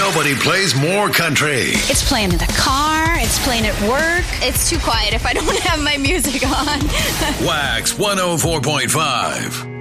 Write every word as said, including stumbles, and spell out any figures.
Nobody plays more country. It's playing in the car. It's playing at work. It's too quiet if I don't have my music on. Wax one oh four point five.